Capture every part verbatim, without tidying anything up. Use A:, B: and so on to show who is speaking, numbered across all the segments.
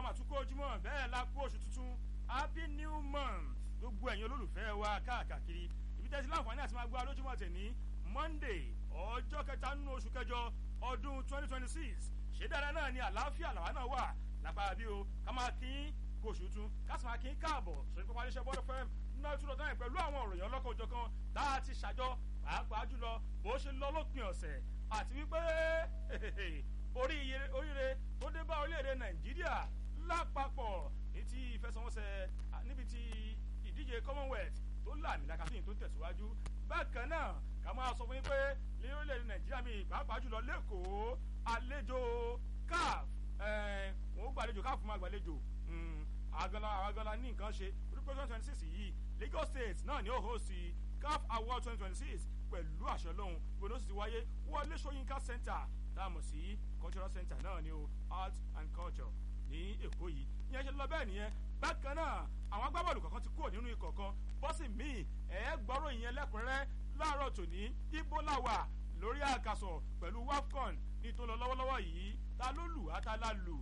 A: àmàtúkọ̀ ojúmọ́ bẹ́ẹ̀ la kú oṣù tuntun happy new month gbogbo ẹ̀yin olólùfẹ́ wa káàkiri ibi tẹ́sí láǹfààní àti máa gbọ́ alójúmọ́ tẹ̀ ní monday ọjọ́ kẹta nínú oṣù kẹjọ ọdún twenty twenty six ṣé dáadáa náà ni àlàáfíà làwa náà wà lápá bí o ká máa kí kó oṣù tún ká sì máa kí káàbọ̀ sórí pápá iléeṣẹ́ bọ́ọ̀lù fẹ́m náà tún lọ dáhùn pẹ̀lú àwọn òròyìn ọlọ́kọ̀ òjọ̀kan tá a ti ṣàjọ pàápàá jùlọ bó ṣe lọ lópin ọ̀sẹ̀ àti wípé oríire tó dé bá orílẹ̀-èdè nàìjíríà lápapọ̀ ní ti ìfẹsẹ̀wọnsẹ̀ níbi tí ìdíje commonwealth tó láàmì lákàtúnyìn tó tẹ̀síwájú bákan náà ká máa sọ fún yín pé ní orílẹ̀-èdè nàìjíríà mi pàápàá jùlọ lẹ́kọ̀ọ́ àlejò caf wọn ó gbàlejò caf máa gbàlejò àgànlá àgànlá ní nǹkan ṣe orúkọ twenty twenty six yìí lagos state náà ni ó host caf award twenty twenty six pẹ̀lú àṣẹ lọ́hùn gbọ́dọ̀ sì ti wáyé wọlé ṣóyínká center táàmù sí cultural center náà ni o art and culture ní èkó yìí ìyẹn ṣe lọ bẹ́ẹ̀ nìyẹn bákan náà àwọn agbábọ́ọ̀lù kọ̀ọ̀kan ti kúrò nínú ikọ̀ kan bọ́sì míì ẹ̀ gbọ́rọ̀ ìyẹn lẹ́kùnrẹ́rẹ́ láàárọ̀ tòní ibo làwà lórí àkàsọ̀ pẹ̀lú wafcon ní tó lọ lọ́wọ́lọ́wọ́ yìí ta ló lù átálá lù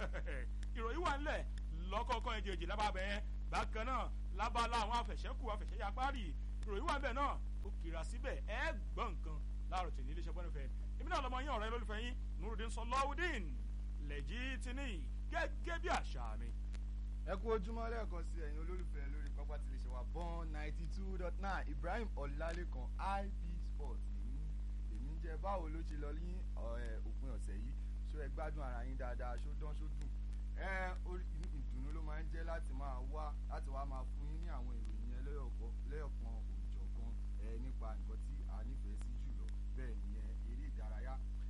A: ìròyìn wà ńlẹ̀ lọ́kọ̀ọ̀kan èjèèjì lábàbẹ̀ yẹn bákan náà lábala àwọn afẹ̀ṣẹ́kù afẹ̀ṣẹ́yàpárì ìròyìn wà ńbẹ̀ náà ó kìrà síbẹ̀ ẹ̀ gbọ́ nǹkan láàárọ̀ tòní iléeṣẹ́ bọ́ọ̀lù fẹ́ èmi náà lọmọ yín ọ̀rẹ́ lólùfẹ́ yín nurudin sọlọ́wọ́dín lẹ́jì tìní gẹ́gẹ́ bí àṣà mi.
B: ẹ kú ojúmọ́ lẹ́ẹ̀kan sí ẹ̀yin olólùfẹ́ lórí pápá tí lè ṣe wá bọ́n ninety two dot nine ibrahim ọlálékan ip sports èmi èmi ń jẹ báwo ló ṣe lọ ní òpin ọ̀sẹ̀ yìí ṣó ẹ gbádùn ara yín dáadáa ṣó dán ṣó dùn ẹ ìdùnnú ló máa ń jẹ́ láti máa wá láti wá máa fún yín ní àwọn ìròyìn yẹn lẹ́yọ̀kan òòjọ̀kan ẹ nípa nǹkan tí a nífẹ̀ẹ́ sí jùlọ bẹ́ẹ̀ nìyẹn eré ìdárayá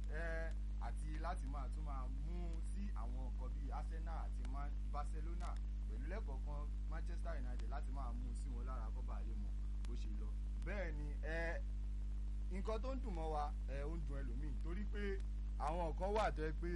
B: ẹ àti láti máa tún máa mú sí àwọn nǹkan bíi arsenal àti barcelona pẹ̀lú lẹ́kọ̀ọ̀kan manchester united láti máa mú sí wọn lára kọ́ bá lè mọ̀ bó ṣe lọ bẹ́ẹ̀ ni ẹ nǹkan tó ń dùn mọ́ wa ẹ ó ń dùn ẹlòmíì torí pé àwọn nǹkan wà tó yẹ pé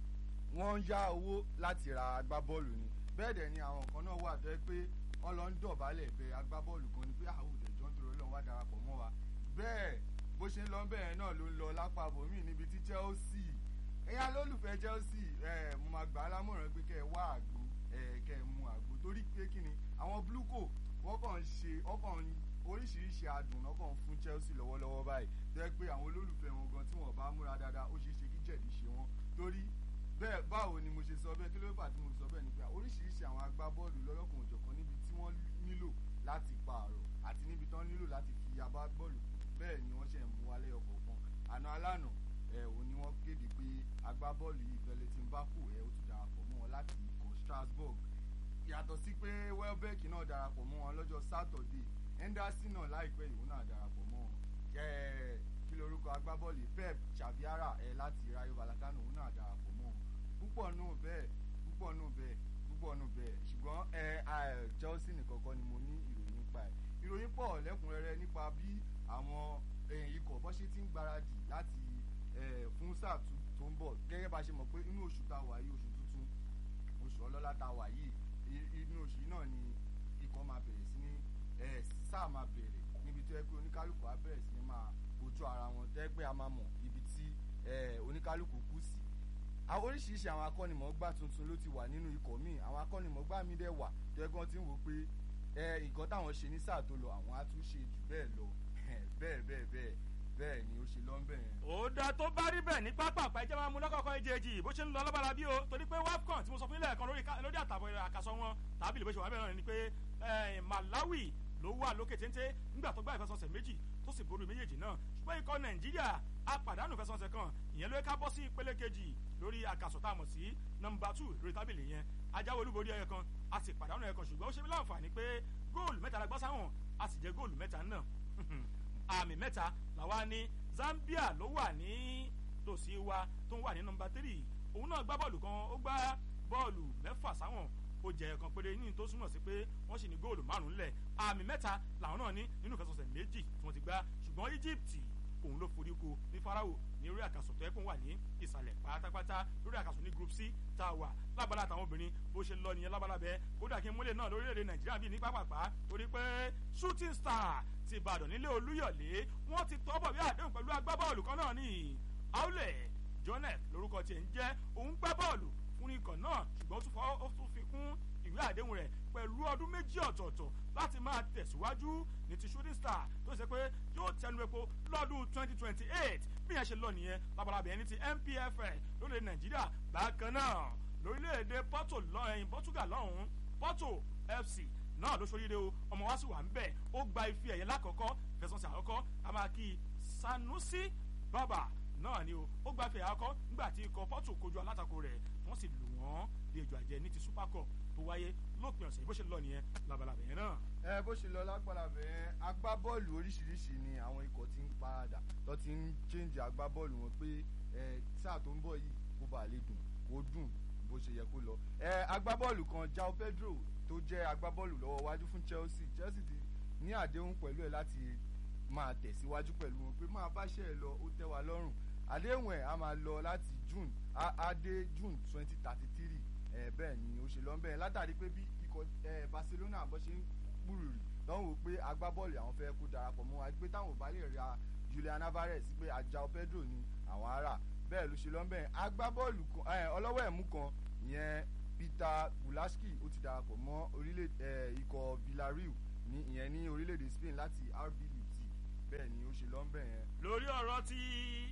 B: wọ́n ń yá owó láti ra agbábọ́ọ̀lù ni bẹ́ẹ̀ dẹ̀ ni àwọn nǹkan náà wà tó yẹ pé wọ́n lọ ń dọ̀bálẹ̀ bẹ agbábọ́ọ̀lù kan ni pé àwọn òdẹ̀jọ́ ń torí ọlọ́run wá darapọ̀ mọ́ wa bẹ́ẹ̀ bó ṣe ń lọ bẹ́ẹ̀ náà ló ń lọ lápá bòmíì níbi tí chelsea ẹ̀yin alólùfẹ́ chelsea ẹ̀ mo máa gbà á lámọ̀ràn pé kẹ́ ẹ wá àgbo ẹ̀ kẹ́ ẹ mu àgbo torí pé kí ni àwọn bluco wọ́n kàn ń ṣe wọ́n kàn ń oríṣiríṣi adùn náà kàn ń fún chelsea lọ́wọ́lọ́wọ́ báyìí tẹ́ pé àwọn olólùfẹ́ wọn gan tí wọ́n bá múra dáadáa ó ṣeé ṣe kí jẹ̀dí ṣe wọ́n torí bẹ́ẹ̀ báwo ni mo ṣe sọ bẹ́ẹ̀ kí ló fà tí mo sọ bẹ́ẹ̀ ni pé oríṣiríṣi àwọn agbábọ́ọ̀lù lọ́lọ́kan òjọ̀kan níbi tí wọ́n nílò láti pààrọ̀ àti níbi tí wọ́n nílò láti fi agbábọ́ọ̀lù bẹ́ẹ̀ ni wọ́n ṣe ń mú wálé ọkọ̀ kan àná alánà ẹ̀ ò ní wọ́n kéde pé agbábọ́ọ̀lù yìí Valentin Bako ẹ̀ ó tún darapọ̀ mọ́ wọn láti ikọ̀ Strasbourg yàtọ̀ sí pé Welbeck náà darapọ̀ mọ́ wọn lọ́jọ́ Saturday Henderson náà láìpẹ́ ìwọ náà darapọ̀ mọ́ wọn kí lorúkọ agbábọ́ọ̀lù Pep Chaviara ẹ̀ láti Rayo Vallecano òun náà darapọ̀ mọ́ wọn púpọ̀ náà bẹ́ẹ̀ púpọ̀ náà bẹ́ẹ̀ púpọ̀ náà bẹ́ẹ̀ ṣùgbọ́n ẹ Chelsea nìkan kọ́ ni mo ní ìròyìn nípa ẹ̀ ìròyìn pọ̀ lẹ́kùnrẹ́rẹ́ nípa bí àwọn ikọ̀ bọ́ ṣe ti ń gbáradì láti fún sáà tó ń bọ̀ gẹ́gẹ́ bá ṣe mọ̀ pé inú oṣù tá a wà yìí oṣù tuntun oṣù ọlọ́lá tá a wà yìí inú oṣù yìí náà ni ikọ̀ máa bẹ̀rẹ̀ sí ní sáà máa bẹ̀rẹ̀ níbi tó yẹ pé oníkálukú á bẹ̀rẹ̀ sí ní máa kojú ara wọn tẹ́ pé a máa mọ̀ ibi tí oníkálukú kù sí oríṣiríṣi àwọn akọ́nimọ̀ọ́gbá tuntun ló ti wà nínú ikọ̀ míì àwọn akọ́nimọ̀ọ́gbá mi dẹ̀ wà tó yẹ kí wọ́n ti ń wò pé nǹkan táwọn ṣe ní sáà tó lọ àwọn á tún ṣe jù bẹ́ẹ̀ lọ bẹ́ẹ̀ bẹ́ẹ̀ bẹ́ẹ̀ bẹ́ẹ̀ ni ó ṣe lọ ń bẹ̀ yẹn.
A: ó dá tó bá rí bẹ́ẹ̀ ní pápá àpẹjẹ máa mú lọ́kọ̀ọ̀kan ìjẹ́jì bó ṣe ń lọ lọ́bàrà bí o torí pé wafcon tí mo sọ fún ilé ẹ̀kan lórí àtàbọ̀ àkàsọ wọn tàbí ìbéṣe wà bẹ́ẹ̀ náà ni pé Malawi ló wà lókè téńté nígbà tó gbá ìfẹsọ̀nsẹ̀ méjì tó sì borí méjèèjì náà ṣùgbọ́n ikọ̀ Nàìjíríà á pàdánù ìfẹsọ̀nsẹ̀ kan ìyẹn ló ká bọ́ sí ìpele kejì lórí àkàsọ̀ tá a mọ̀ sí nọ́mbà two lórí tábìlì yẹn ajáwé olúborí ẹyẹ kan a sì pàdánù ẹyẹ kan ṣùgbọ́n ó ṣe mí láǹfààní pé góòlù mẹ́ta la gbá sáwọn a sì jẹ góòlù mẹ́ta náà àmì mẹ́ta làwa ní Zambia ló wà ní tòsí wa tó ń wà ní nọ́mbà three òun náà gbá bọ́ọ̀lù kan ó gbá bọ́ọ̀lù mẹ́fà sáwọn ó jẹ ẹ̀kan péré ní tó súnmọ̀ sí pé wọ́n sì ní góòlù márùn-ún lẹ̀ àmì mẹ́ta làwọn náà ní nínú ìfẹsọ̀sẹ̀ méjì tí wọ́n ti gbá ṣùgbọ́n Egypt òun ló forí ko ní Farao ní orí àkàsọ̀ tó ẹkùn wà ní ìsàlẹ̀ pátápátá lórí àkàsọ̀ ní group C tá a wà lábala àtàwọn obìnrin bó ṣe lọ nìyẹn lábala bẹ́ẹ̀ kódà kí n múlẹ̀ náà lórílẹ̀‐èdè Nàìjíríà bíi ní pápápá torí pé shooting star ti Ìbàdàn nílé Olúyọ̀lé wọ́n ti tọ́bọ̀ bí àdéhùn pẹ̀lú agbábọ́ọ̀lù kan náà ní Aulẹ̀ Jonet lórúkọ tiẹ̀ ń jẹ́ òun gbá bọ́ọ̀lù fún ikọ̀ náà ṣùgbọ́n ó tún fi kún ìwé àdéhùn rẹ̀ pẹ̀lú ọdún méjì ọ̀tọ̀ọ̀tọ̀ láti máa tẹ̀síwájú ní ti shooting star tó ṣe pé yóò tẹnu epo lọ́dún twenty twenty eight bí yẹn ṣe lọ nìyẹn labalábẹ̀ ní ti N P F L lórílẹ̀ Nàìjíríà bákan náà lórílẹ̀‐èdè Porto lọ́yìn Portugal lọ́hùn-ún Porto F C náà ló ṣoríire o ọmọ wa sì wà ń bẹ̀ ó gba ife ẹ̀yẹ lákọ̀ọ́kọ́ fẹsọ̀nsẹ̀ àkọ́kọ́ a máa kí Sanusi Baba náà ni o ó gba ife ẹ̀yẹ àkọ́kọ́ nígbà tí ikọ̀ Porto kojú alátakò rẹ̀ wọ́n sì lù wọ́n bí ejò àjẹ́ ní ti Super Cup tó wáyé lópin ọ̀sẹ̀ bó ṣe lọ nìyẹn labalábẹ̀ yẹn náà.
B: ẹ bó ṣe lọ lágbàlábẹ̀ yẹn agbábọ́ọ̀lù oríṣiríṣi ni àwọn ikọ̀ ti ń paradà tó ti ń change agbábọ́ọ̀lù wọn pé ẹ sáà tó ń bọ̀ yìí kó bàa lè dùn kó dùn bó ṣe yẹ kó lọ. ẹ agbábọ́ọ̀lù kan João Pedro tó jẹ́ agbábọ́ọ̀lù lọ́wọ́ wájú fún Chelsea Chelsea ti ní àdéhùn pẹ̀lú ẹ̀ láti máa tẹ̀síwájú pẹ̀lú wọn pé máa báṣẹ́ ẹ lọ ó tẹ́ wa lọ́rùn àdéhùn ẹ̀ á máa lọ láti June á dé June twenty thirty three ẹ bẹ́ẹ̀ ni ó ṣe lọ bẹ́ẹ̀ látàrí pé bí ikọ̀ ẹ Barcelona bó ṣe ń gbúròrì lọ́wọ́ wò pé agbábọ́ọ̀lù àwọn fẹ́ kó darapọ̀ mọ́ wa pé táwọn ò bá lè ra Julian Alvarez pé João Pedro ni àwọn ará bẹ́ẹ̀ ló ṣe lọ bẹ́ẹ̀ agbábọ́ọ̀lù ọlọ́wọ́ ẹ̀mú kan ìyẹn Peter Bulaski ó ti darapọ̀ mọ́ orílẹ̀ ikọ̀ Villarreal ní ìyẹn ní orílẹ̀-èdè Spain láti R B Leipzig bẹ́ẹ̀ ni ó ṣe lọ bẹ́ẹ̀ yẹn.
A: lórí ọ̀rọ̀ tí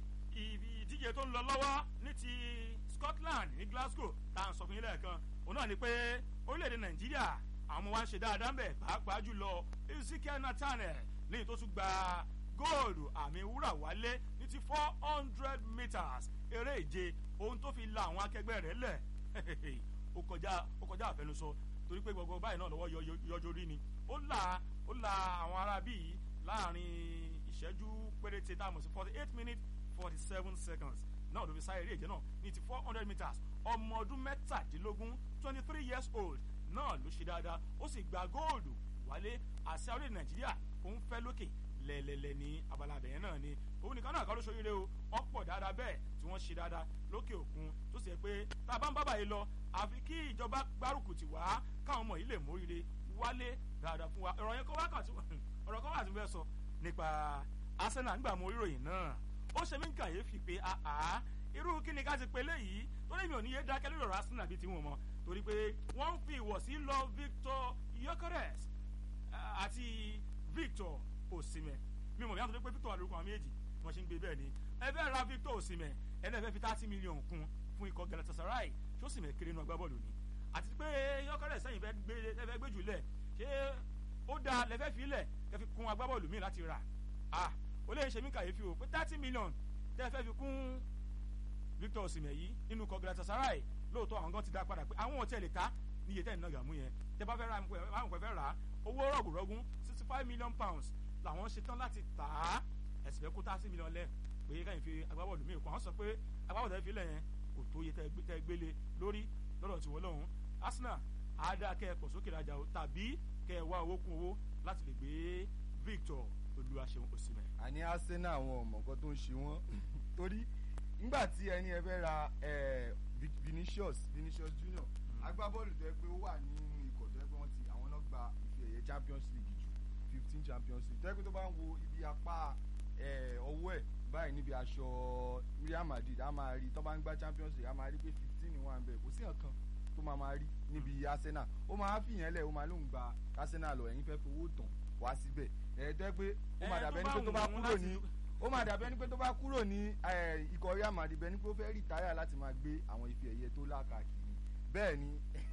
A: ìdíje tó ń lọ lọ́wọ́ ní ti Scotland ní Glasgow tá à ń sọ fún yín lẹ́ẹ̀kan òun náà ni pé orílẹ̀-èdè Nàìjíríà àwọn ọmọ wa ń ṣe dáadáa ń bẹ̀ pàápàá jùlọ Ezekiel Nathaniel lẹ́yìn tó tún gba góòlù àmì wúrà wálé ní ti four hundred meters eré ìje ohun tó fi la àwọn akẹgbẹ́ rẹ̀ lẹ̀ ó kọjá ó kọjá àfẹnusọ torí pé gbogbo báyìí náà lọ́wọ́ yọjọ́ rí ni ó la ó la àwọn ará bíi láàrin ìṣẹ́jú péréte tá a mọ̀ sí forty eight minutes forty seven seconds náà ló fi sáré eré ìje náà ní ti four hundred meters ọmọ ọdún mẹ́tàdínlógún twenty three years old náà ló ṣe dáadáa ó sì gba góòlù wálé àṣà orílẹ̀ Nàìjíríà ó ń fẹ́ lókè lẹ́lẹ́lẹ́ ní abala abẹ̀yẹn náà ni òun nìkan náà kọ́ ló ṣoríire o ọ̀pọ̀ dáadáa bẹ́ẹ̀ tí wọ́n ṣe dáadáa lókè òkun tó sì yẹ pé tá a bá ń bá báyìí lọ àfi kí ìjọba gbárùkù tì wá káwọn ọmọ yìí lè móríire wálé dáadáa fún wa ọ̀rọ̀ yẹn kọ́ wákàtí ọ̀rọ̀ kọ́ wákàtí fẹ́ sọ nípa Arsenal nígbà mo ríròyìn náà ó ṣe mí ń kàyéfì pé àá irú kí ni ká ti pe léyìí torí mi ò ní yé dákẹ́ lórí ọ̀rọ̀ Arsenal bíi tiwọn mọ́ torí pé wọ́n ń fi ìwọ̀sí lọ Victor Gyökeres àti Victor Osimhen mi mọ̀ bí wọ́n tó dé pé Victor alórúkọ àwọn méjì wọ́n ṣe ń gbé bẹ́ẹ̀ ni ẹ fẹ́ ra Victor Osimhen ẹ náà fẹ́ fi thirty million kún fún ikọ̀ Galatasaray ṣé Osimhen kéré inú agbábọ́ọ̀lù ni àti pé Gyökeres sẹ́yìn fẹ́ gbé fẹ́ gbé jù lẹ̀ ṣé ó dáa lẹ́fẹ́ fi lẹ̀ kẹ́ fi kún agbábọ́ọ̀lù míì láti rà ah ó lè ṣe mí kàyéfì o pé thirty million tẹ́ fẹ́ fi kún Victor Osimhen yìí nínú ikọ̀ Galatasaray lóòótọ́ àwọn gan ti dá padà pé àwọn ọ̀tí ẹ̀ lè ta ní iye tẹ́yìn náà gàmú yẹn tẹ́ bá fẹ́ ra àwọn kò fẹ́ rà á owó rọ̀gùrọ̀gùn sixty five million pounds làwọn ṣe tán láti tà á ẹ̀sìn fẹ́ kó thirty million lẹ̀ pé káyìn fi agbábọ́ọ̀lù míì kọ́ àwọn sọ pé agbábọ́ọ̀lù tẹ́ fi lẹ̀ yẹn kò tó iye tẹ́ gbélé lórí lọ́dọ̀ tí wọ́n lọ́hùn Arsenal àádá kẹ́ ẹ pọ̀ sókè rajà o tàbí kẹ́ ẹ wá owó kún owó láti lè gbé Victor Olúwaṣeun Osimhen.
B: àní Arsenal àwọn ọmọ kan tó ń ṣe wọ́n torí nígbà tí ẹni ẹ fẹ́ ra Vinicius Vinicius Junior agbábọ́ọ̀lù tó yẹ pé ó wà nínú ikọ̀ tó yẹ pé wọ́n ti àwọn náà gba ife ẹ̀yẹ Champions League jù fifteen Champions League tó yẹ pé tó bá ń wo ibi apá ọwọ́ ẹ̀ báyìí níbi aṣọ Real Madrid a máa rí tó bá ń gbá Champions League a máa rí pé fifteen ni wọ́n á bẹ̀ kò sí nǹkan tó máa máa rí níbi Arsenal ó máa fi yẹn lẹ̀ ó máa lóun gba Arsenal lọ ẹ̀yin fẹ́ fowó tán wá síbẹ̀ ẹ̀ tó yẹ pé ó máa dàbẹ́ ní pé tó bá kúrò ní ó máa dàbẹ́ ní pé tó bá kúrò ní ikọ̀ Real Madrid bẹ́ẹ̀ ni pé ó fẹ́ rìtáyà láti máa gbé àwọn ife ẹ̀yẹ tó lákàkiri bẹ́ẹ̀ ni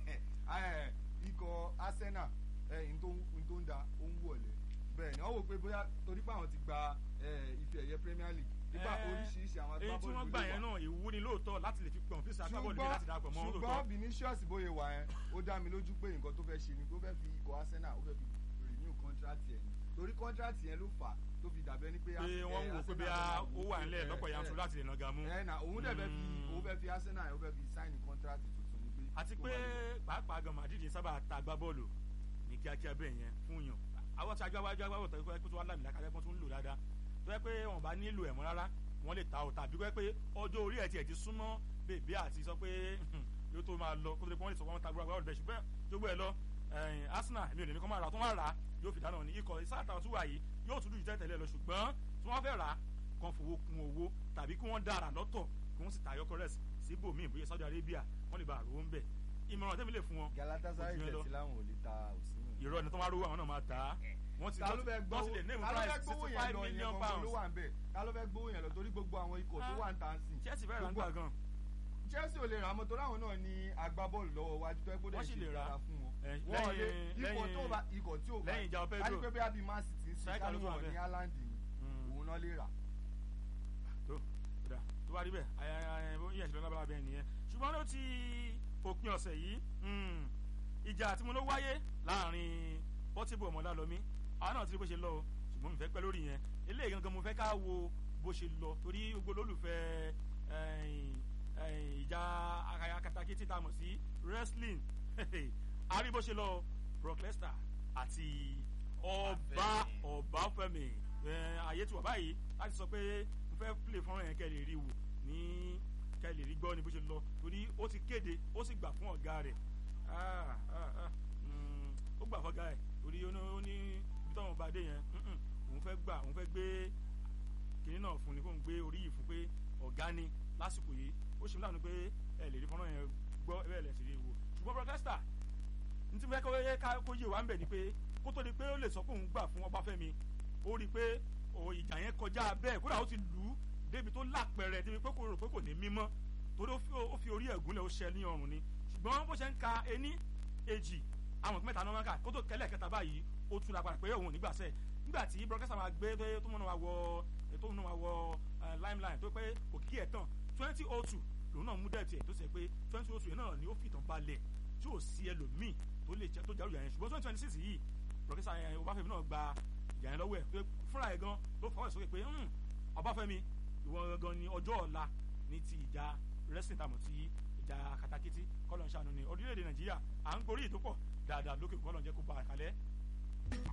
B: ikọ̀ Arsenal ẹ̀yìn tó ń da ó ń wọlé bẹ́ẹ̀ ni wọ́n wò pé bóyá torí pé àwọn ti gba ife ẹ̀yẹ Premier League nígbà oríṣiríṣi àwọn agbábọ́ọ̀lù
A: èyí tí wọ́n gbà yẹn náà ìwúni lóòótọ́ láti lè fi pọ̀ fíìsì agbábọ́ọ̀lù mi láti darapọ̀ mọ́ lóòótọ́.
B: ṣùgbọ́n Vinicius bóyá wà yẹn ó dá mi lójú pé nǹkan tó fẹ́ ṣe ni tó fẹ́ fi ikọ̀ Arsenal ó fẹ́ fi renew contract yẹn torí contract yẹn ló fà tó fi dàbẹ́ ní pé
A: pé wọ́n wò pé bí ó wà nílẹ̀ lọ́pọ̀ yanturu láti lè nàga mú.
B: ẹ na òun dẹ̀ fẹ́ fi òun fẹ́ fi Arsenal ó fẹ́ fi sign contract tuntun ni pé.
A: àti pé pàápàá gan Madrid sábà ta agbábọ́ọ̀lù ní kíákíá bẹ́ẹ̀ yẹn fún yàn àwọn tí agbábọ́ọ̀lù agbábọ́ọ̀lù tó yẹ kó tó wá lámìlá kájẹ́ kó tó ń lò dáadáa tó yẹ pé wọn bá nílò ẹ̀ mọ́ rárá wọ́n lè ta ọ̀ tàbí pé ọjọ́ orí ẹ̀ tiẹ̀ ti súnmọ́ bèbí àti sọ pé yóò tó máa lọ kó tó lè pọ́n lè sọ wọ́n ta gbogbo agbábọ́ọ̀lù bẹ́ẹ̀ ṣùgbọ́n jogbo ẹ̀ lọ Arsenal mi ò lè ní kó máa rà tó máa rà yóò fi dáná ní ikọ̀ ìsáàtà tó wà yìí yóò tún dùn tẹ́tẹ̀lẹ́ lọ ṣùgbọ́n tí wọ́n fẹ́ rà kàn fowó kún owó tàbí kí wọ́n dára lọ́tọ̀ kí wọ́n sì ta Gyökeres síbòmíì bóyá Saudi Arabia wọ́n lè bá àrò ń bẹ̀ ìmọ̀ràn tẹ́mi lè fún wọn.
B: Galatasaray tẹ̀sí láwọn ò lè ta Osimhen.
A: ìrọ̀ ni tó máa rówó àwọn náà máa ta á wọ́n ti
B: ta ló fẹ́ gbowó
A: lè name
B: ta ló fẹ́
A: price
B: gbowó
A: sixty
B: yẹn
A: five
B: lọ yẹn
A: million
B: gangan ló
A: pounds.
B: wà ń bẹ̀ ta ló fẹ́ gbowó yẹn lọ torí gbogbo àwọn ikọ̀ tó wà ń tà ń sìn.
A: Chelsea fẹ́ẹ́ rà ń gbà gan.
B: Chelsea ò lè rà mọ́ torí àwọn náà ní agbábọ́ọ̀lù lọ́wọ́ wájú tó ẹ gbọ́dọ̀
A: Wọ́n sì
B: ṣe
A: lè rà.
B: ìdára fún wọn.
A: Eh,
B: wọ́n lè
A: lẹ́yìn-
B: ikọ̀ tó bá ikọ̀ tí ò bá
A: lẹ́yìn João Pedro.
B: kájú pé bí abi Man City ń sìn
A: Striker ló
B: kájú
A: wà
B: wọn ní
A: bẹ́ẹ̀.
B: Haaland ni
A: Mm.
B: òun náà lè rà.
A: tó tó tó bá rí bẹ́ẹ̀ ayẹyẹ bó yẹ̀ ṣe lọ́nà bá bẹ́ẹ̀ nìyẹn ṣùgbọ́n ló ti òpin ọ̀sẹ̀ yìí mm, ìjà tí mo ló wáyé láàrin Portable Ọmọlálọmí àwọn náà ti rí bó ṣe lọ o ṣùgbọ́n mi fẹ́ pẹ́ lórí yẹn eléyìí gangan mo fẹ́ ká wo bó ṣe lọ torí gbogbo olólùfẹ́ ẹ̀yìn, ẹ̀yìn, ìjà akatakítí tá a mọ̀ sí wrestling a rí bó ṣe lọ Brock Lesnar àti ọba Ọbáfẹ́mi ayé tí wà báyìí láti sọ pé mo fẹ́ play fọ́nrán yẹn kẹ́ lè rí wò ní kẹ́ lè rí gbọ́ ní bó ṣe lọ torí ó ti kéde ó sì gbà fún ọ̀gá rẹ̀ ah, ah, ah, mm, ó gbà fọ́gá ẹ̀ torí ó ní ó ní ibi táwọn bá dé yẹn mm-mm, òun fẹ́ gbà òun fẹ́ gbé kìnìún náà fún ni kó ń gbé orí yìí fún pé ọ̀gá ni lásìkò yìí ó ṣe mí láàánú pé ẹ lè rí fọ́nrán yẹn gbọ́ ẹ bẹ́ẹ̀ lẹ̀ sí rí wò ṣùgbọ́n Brock Lesnar ní tí mo fẹ́ kó yé ká kó yé wa ń bẹ̀ ni pé kó tó di pé ó lè sọ pé òun gbà fún Ọbáfẹ́mi ó rí i pé ìjà yẹn kọjá bẹ́ẹ̀ kódà ó ti lù ú débi tó lápẹ̀rẹ̀ débi pé kò rò pé kò ní mímọ́ torí ó fi orí ẹ̀gúnlẹ̀ ó ṣẹ ní ọrùn ni ṣùgbọ́n bó ṣe ń ka ení èjì àwọn ìpín mẹ́ta náà máa ń kà kó tó kẹlẹ̀ kẹta báyìí ó tún lágbára pé òun ò ní gbàṣẹ nígbà tí Brock Lesnar máa gbé tó múnú wa wọ tó múnú wa wọ Limelight tó pé òkìkí ẹ̀ tán twenty oh two lòun náà mú dẹ́ẹ̀tì ẹ̀ tó ṣe pé twenty oh two yẹn náà ni ó fìtàn balẹ̀ tí ò sí ẹlòmíì tó lè jẹ́ tó jẹ́ òyà yẹn ṣùgbọ́n twenty twenty six yìí Brock Lesnar yẹn Ọbáfẹ́mi náà gba ìjà yẹn lọ́wọ́ ẹ̀ pé fúnra ẹ̀ gan ló fọwọ́ ìsókè pé Ọbáfẹ́mi ìwọ gangan ni ọjọ́ ọ̀la ní ti ìjà wrestling tàmọ̀ tí ìjà katakítí kọ́lọ̀ ń ṣàánú ni orílẹ̀-èdè Nàìjíríà à ń gorí ìtópọ̀ dáadáa lókè kọ́lọ̀ ń jẹ́ kó ba àkàlẹ́